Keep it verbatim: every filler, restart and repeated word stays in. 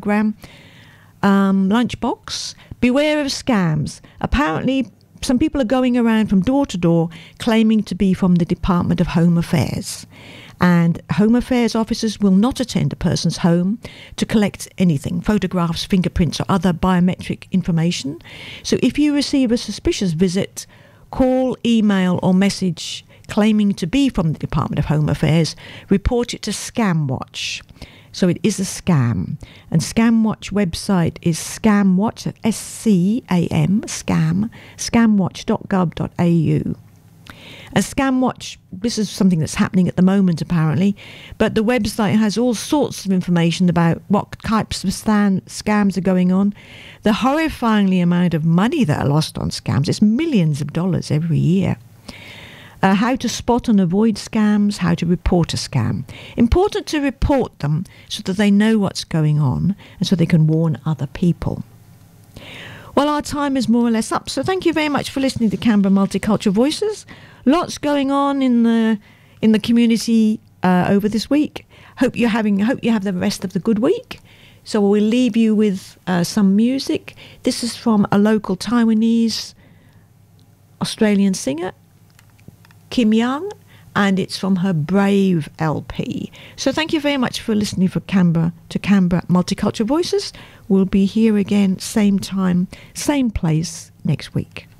program, um, Lunchbox. Beware of scams. Apparently, some people are going around from door to door claiming to be from the Department of Home Affairs. And Home Affairs officers will not attend a person's home to collect anything, photographs, fingerprints, or other biometric information. So if you receive a suspicious visit, call, email, or message claiming to be from the Department of Home Affairs, report it to ScamWatch. So it is a scam. And ScamWatch website is ScamWatch, S C A M, scam, scamwatch dot gov dot a u. A ScamWatch, this is something that's happening at the moment apparently, but the website has all sorts of information about what types of stan- scams are going on, the horrifyingly amount of money that are lost on scams. It's millions of dollars every year. Uh, how to spot and avoid scams, how to report a scam. Important to report them so that they know what's going on and so they can warn other people. Well, our time is more or less up, so thank you very much for listening to Canberra Multicultural Voices. Lots going on in the in the community uh, over this week. Hope you're having. Hope you have the rest of the good week. So we'll leave you with uh, some music. This is from a local Taiwanese Australian singer, Kim Young, and it's from her Brave L P. So thank you very much for listening for Canberra to Canberra Multicultural Voices. We'll be here again, same time, same place next week.